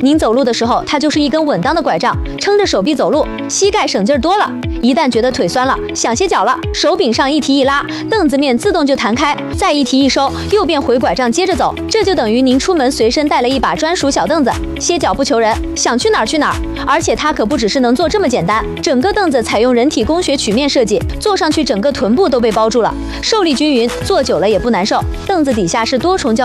您走路的时候，它就是一根稳当的拐杖，撑着手臂走路，膝盖省劲儿多了。一旦觉得腿酸了，想歇脚了，手柄上一提一拉，凳子面自动就弹开，再一提一收，又变回拐杖接着走。这就等于您出门随身带了一把专属小凳子，歇脚不求人，想去哪儿去哪儿。而且它可不只是能做这么简单，整个凳子采用人体工学曲面设计，坐上去整个臀部都被包住了，受力均匀，坐久了也不难受。凳子底下是多重胶